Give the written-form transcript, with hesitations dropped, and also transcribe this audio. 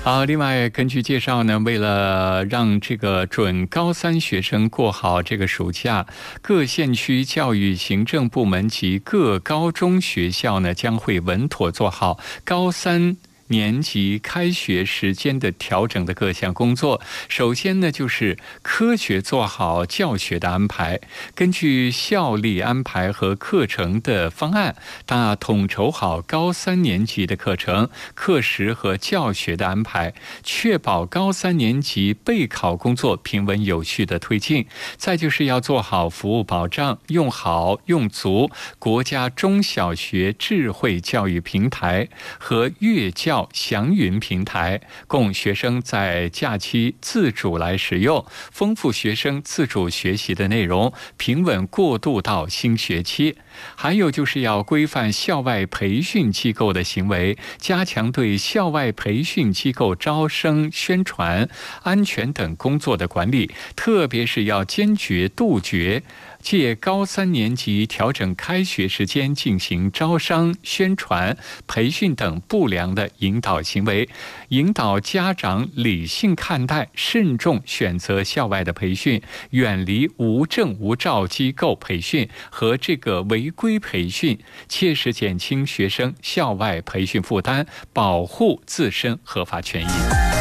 另外根据介绍呢，为了让这个准高三学生过好这个暑假，各县区教育行政部门及各高中学校呢，将会稳妥做好高三年级开学时间的调整的各项工作。首先呢，就是科学做好教学的安排，根据校例安排和课程的方案，统筹好高三年级的课程、课时和教学的安排，确保高三年级备考工作平稳有序的推进。再就是要做好服务保障，用好用足国家中小学智慧教育平台和粤教祥云平台，供学生在假期自主来使用，丰富学生自主学习的内容，平稳过渡到新学期。还有就是要规范校外培训机构的行为，加强对校外培训机构招生、宣传、安全等工作的管理，特别是要坚决杜绝借高三年级调整开学时间进行招商、宣传、培训等不良的引导行为，引导家长理性看待，慎重选择校外的培训，远离无证无照机构培训和这个违规培训，切实减轻学生校外培训负担，保护自身合法权益。